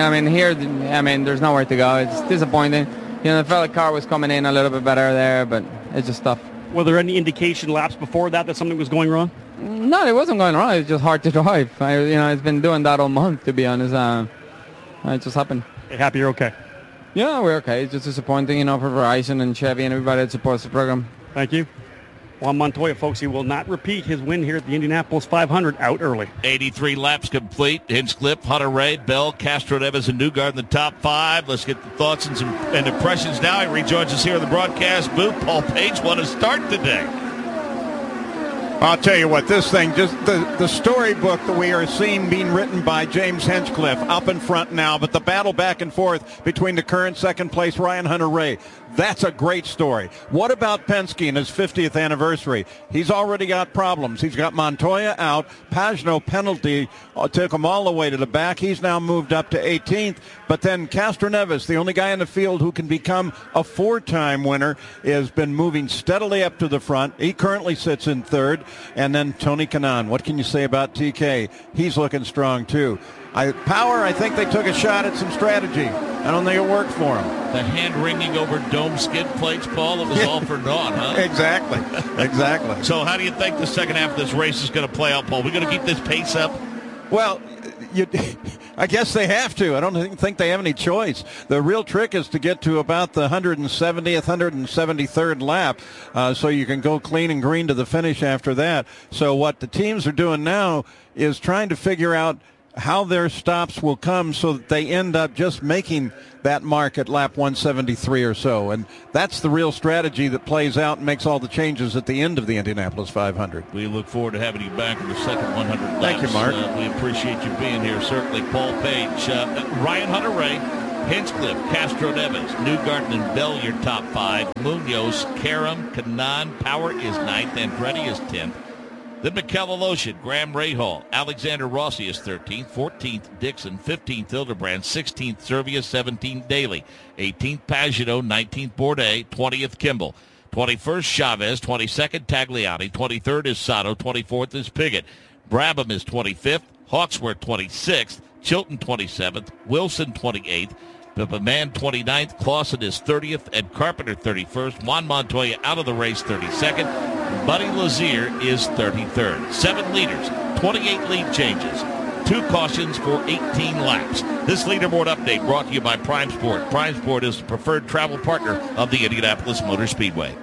there's nowhere to go. It's disappointing. I felt like the car was coming in a little bit better there, but it's just tough. Were there any indication laps before that something was going wrong? No, it wasn't going wrong. It's just hard to drive. It's been doing that all month, to be honest. It just happened. Hey, happy you're okay? Yeah, we're okay. It's just disappointing, for Verizon and Chevy and everybody that supports the program. Thank you. Juan Montoya, folks, he will not repeat his win here at the Indianapolis 500 out early. 83 laps complete. Hinchcliffe, Hunter Ray, Bell, Castroneves, and Newgarden in the top 5. Let's get the thoughts and impressions now. He rejoins us here in the broadcast booth. Paul Page won a start today. I'll tell you what, this thing, just the storybook that we are seeing being written by James Hinchcliffe up in front now, but the battle back and forth between the current second place Ryan Hunter Ray, that's a great story. What about Penske in his 50th anniversary? He's already got problems. He's got Montoya out. Pagenaud penalty took him all the way to the back. He's now moved up to 18th. But then Castroneves, the only guy in the field who can become a 4-time winner, has been moving steadily up to the front. He currently sits in 3rd. And then Tony Kanaan. What can you say about TK? He's looking strong, too. Power, I think they took a shot at some strategy. I don't think it worked for him. The hand-wringing over dome skid plates, Paul, it was all for naught, huh? Exactly. So how do you think the second half of this race is going to play out, Paul? We're going to keep this pace up? Well, I guess they have to. I don't think they have any choice. The real trick is to get to about the 170th, 173rd lap so you can go clean and green to the finish after that. So what the teams are doing now is trying to figure out how their stops will come so that they end up just making that mark at lap 173 or so. And that's the real strategy that plays out and makes all the changes at the end of the Indianapolis 500. We look forward to having you back in the second 100 laps. Thank you, Mark. We appreciate you being here. Certainly, Paul Page, Ryan Hunter-Reay, Hinchcliffe, Castro-Neves, Newgarden and Bell, your top 5. Munoz, Karam, Kanaan, Power is 9th, Andretti is 10th. Then McCallum, Graham Rahal, Alexander Rossi is 13th, 14th Dixon, 15th Hildebrand, 16th Servia, 17th Daly, 18th Pagenaud, 19th Bourdais, 20th Kimball, 21st Chavez, 22nd Tagliani, 23rd is Sato, 24th is Piggott, Brabham is 25th, Hawksworth 26th, Chilton 27th, Wilson 28th, Pippaman 29th, Clausen is 30th, and Carpenter 31st, Juan Montoya out of the race 32nd, Buddy Lazier is 33rd. 7 leaders, 28 lead changes, 2 cautions for 18 laps. This leaderboard update brought to you by Prime Sport. Prime Sport is the preferred travel partner of the Indianapolis Motor Speedway.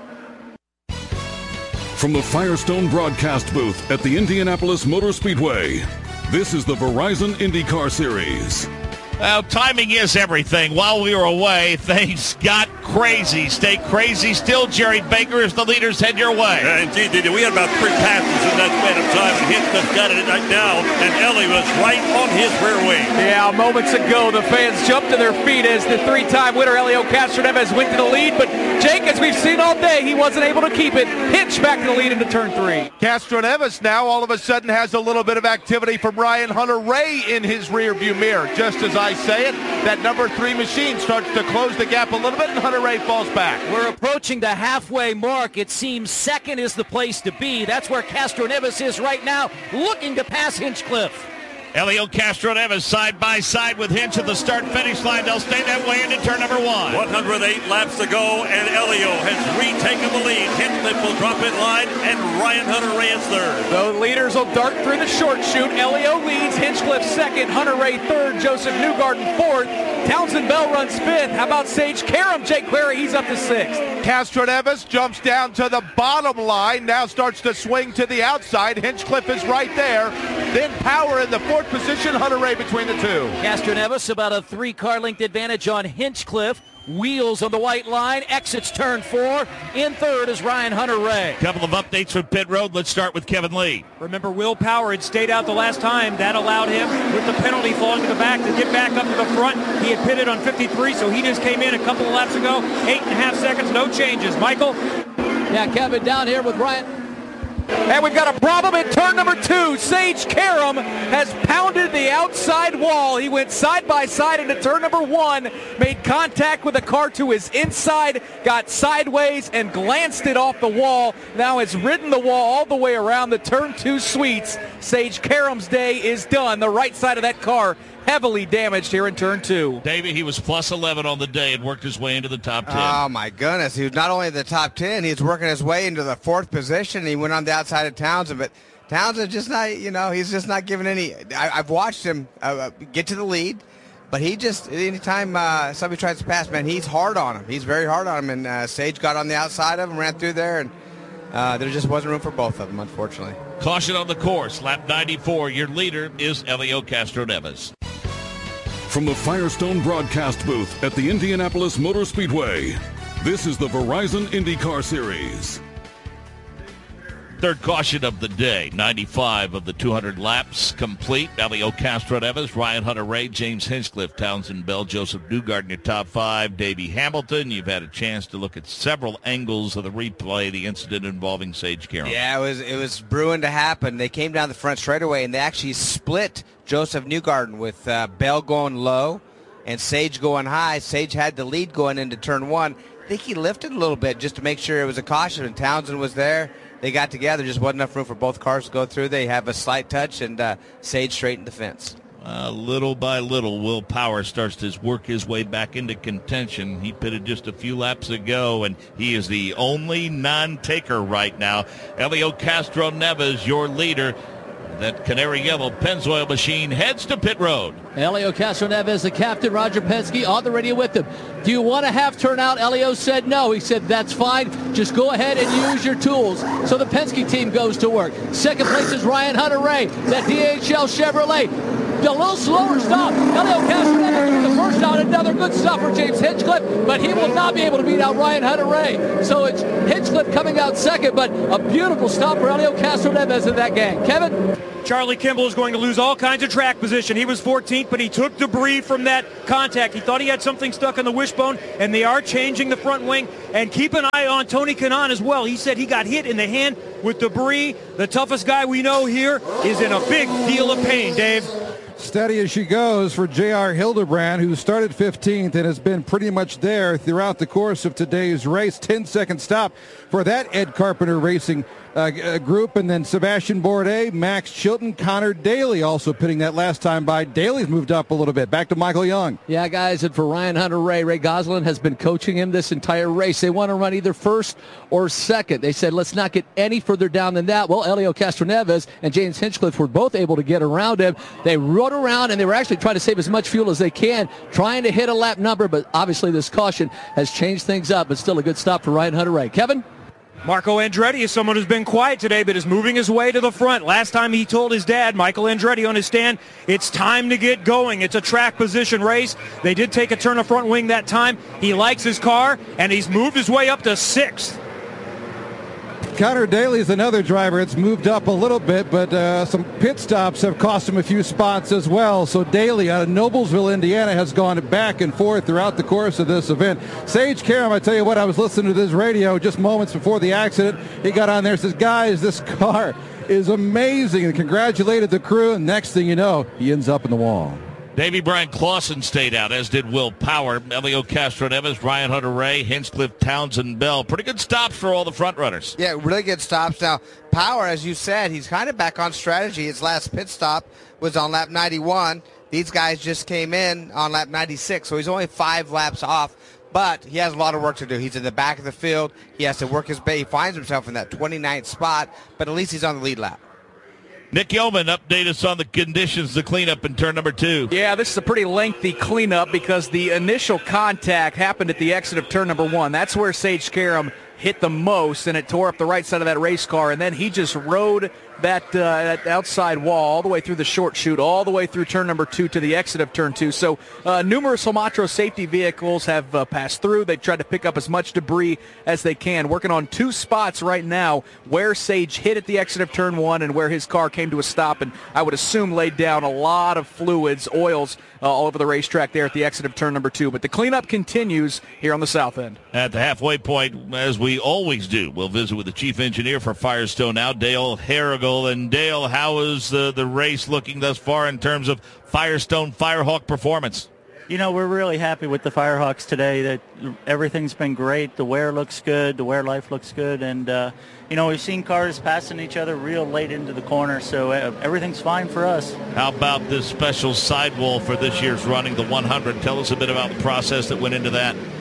From the Firestone broadcast booth at the Indianapolis Motor Speedway, this is the Verizon IndyCar Series. Well, timing is everything. While we were away, things got crazy. Stay crazy still, Jerry Baker, as the leaders head your way. Indeed, they did. We had about 3 passes in that span of time, and Hinchcliffe got it right now, and Ellie was right on his rear wing. Yeah, moments ago, the fans jumped to their feet as the 3-time winner, Helio Castroneves, went to the lead, but Jake, as we've seen all day, he wasn't able to keep it. Hinch back to the lead into turn 3. Castroneves now all of a sudden has a little bit of activity from Ryan Hunter-Reay in his rearview mirror. Just as I say it, that number 3 machine starts to close the gap a little bit, and Hunter-Reay falls back. We're approaching the halfway mark. It seems second is the place to be. That's where Castroneves is right now, looking to pass Hinchcliffe. Elio Castroneves side by side with Hinch at the start-finish line. They'll stay that way into turn number 1. 108 laps to go, and Elio has retaken the lead. Hinchcliffe will drop in line, and Ryan Hunter-Reay is third. The leaders will dart through the short chute. Elio leads, Hinchcliffe second, Hunter-Reay third, Joseph Newgarden fourth. Townsend Bell runs fifth. How about Sage Karam? Jake Query, he's up to 6th. Castroneves jumps down to the bottom line, now starts to swing to the outside. Hinchcliffe is right there. Then Power in the 4th position, Hunter-Reay between the 2. Castroneves about a 3-car length advantage on Hinchcliffe. Wheels on the white line, exits turn 4. In third is Ryan Hunter-Reay. Couple of updates from pit road. Let's start with Kevin Lee. Remember, Will Power had stayed out the last time. That allowed him, with the penalty falling to the back, to get back up to the front. He had pitted on 53, so he just came in a couple of laps ago. 8.5 seconds, no changes. Michael? Yeah, Kevin, down here with Ryan. And we've got a problem at turn number 2. Sage Karam has pounded the outside wall. He went side by side into turn number 1, made contact with the car to his inside, got sideways and glanced it off the wall. Now has ridden the wall all the way around the turn 2 suites. Sage Karam's day is done. The right side of that car heavily damaged here in turn 2. David, he was plus 11 on the day and worked his way into the top 10. Oh, my goodness. He was not only in the top 10, he was working his way into the 4th position. He went on the outside of Townsend, but Townsend just not, he's just not giving any. I've watched him get to the lead, but he just, anytime somebody tries to pass, man, he's hard on him. He's very hard on him, and Sage got on the outside of him, ran through there, and there just wasn't room for both of them, unfortunately. Caution on the course, lap 94. Your leader is Elio Castroneves. From the Firestone broadcast booth at the Indianapolis Motor Speedway, this is the Verizon IndyCar Series. Third caution of the day, 95 of the 200 laps complete. Elio Castroneves, Ryan Hunter-Reay, James Hinchcliffe, Townsend Bell, Joseph Newgarden, your top 5. Davey Hamilton, you've had a chance to look at several angles of the replay, the incident involving Sage Karam. Yeah, it was brewing to happen. They came down the front straightaway, and they actually split Joseph Newgarden with Bell going low and Sage going high. Sage had the lead going into turn 1. I think he lifted a little bit just to make sure it was a caution, and Townsend was there. They got together. Just wasn't enough room for both cars to go through. They have a slight touch, and Sage straightened the fence. Little by little, Will Power starts to work his way back into contention. He pitted just a few laps ago, and he is the only non-taker right now. Elio Castroneves, your leader. That canary yellow Pennzoil machine heads to pit road. Elio Castroneves, the captain, Roger Penske, on the radio with him. Do you want a half turnout? Elio said no. He said, that's fine. Just go ahead and use your tools. So the Penske team goes to work. Second place is Ryan Hunter-Reay, that DHL Chevrolet. A little slower stop. Helio Castroneves with the first out. Another good stop for James Hinchcliffe, but he will not be able to beat out Ryan Hunter-Reay. So it's Hinchcliffe coming out second, but a beautiful stop for Helio Castroneves in that gang. Kevin? Charlie Kimball is going to lose all kinds of track position. He was 14th, but he took debris from that contact. He thought he had something stuck in the wishbone, and they are changing the front wing. And keep an eye on Tony Kanaan as well. He said he got hit in the hand with debris. The toughest guy we know here is in a big deal of pain, Dave. Steady as she goes for J.R. Hildebrand, who started 15th and has been pretty much there throughout the course of today's race. 10-second stop for that Ed Carpenter Racing group. And then Sebastian Bourdais, Max Chilton, Connor Daly also pitting that last time by. Daly's moved up a little bit. Back to Michael Young. Yeah, guys, and for Ryan Hunter-Reay, Ray Gosselin has been coaching him this entire race. They want to run either first or second. They said, let's not get any further down than that. Well, Helio Castroneves and James Hinchcliffe were both able to get around him. They rode around, and they were actually trying to save as much fuel as they can, trying to hit a lap number, but obviously this caution has changed things up, but still a good stop for Ryan Hunter-Reay. Kevin? Marco Andretti is someone who's been quiet today, but is moving his way to the front. Last time he told his dad, Michael Andretti, on his stand, it's time to get going. It's a track position race. They did take a turn of front wing that time. He likes his car, and he's moved his way up to 6th. Connor Daly is another driver. It's moved up a little bit, but some pit stops have cost him a few spots as well. So Daly out of Noblesville, Indiana, has gone back and forth throughout the course of this event. Sage Karam, I tell you what, I was listening to this radio just moments before the accident. He got on there and says, guys, this car is amazing, and congratulated the crew. And next thing you know, he ends up in the wall. Davey Brian Clausen stayed out, as did Will Power, Helio Castroneves, Ryan Hunter-Reay, Hinchcliffe, Townsend Bell. Pretty good stops for all the front runners. Yeah, really good stops. Now, Power, as you said, he's kind of back on strategy. His last pit stop was on lap 91. These guys just came in on lap 96, so he's only 5 laps off. But he has a lot of work to do. He's in the back of the field. He has to work his way. He finds himself in that 29th spot, but at least he's on the lead lap. Nick Yeoman, update us on the conditions, the cleanup in turn number 2. Yeah, this is a pretty lengthy cleanup because the initial contact happened at the exit of turn number 1. That's where Sage Karam hit the most, and it tore up the right side of that race car, and then he just rode that outside wall all the way through the short chute, all the way through turn number 2 to the exit of turn 2. So numerous Homatro safety vehicles have passed through. They've tried to pick up as much debris as they can, working on 2 spots right now where Sage hit at the exit of turn 1 and where his car came to a stop, and I would assume laid down a lot of fluids, oils, all over the racetrack there at the exit of turn number 2. But the cleanup continues here on the south end. At the halfway point, as we always do, we'll visit with the chief engineer for Firestone now, Dale Harrigal. And Dale, how is the race looking thus far in terms of Firestone Firehawk performance? You know, we're really happy with the Firehawks today. That everything's been great. The wear looks good. The wear life looks good. And, you know, we've seen cars passing each other real late into the corner, so everything's fine for us. How about this special sidewall for this year's running, the 100? Tell us a bit about the process that went into that.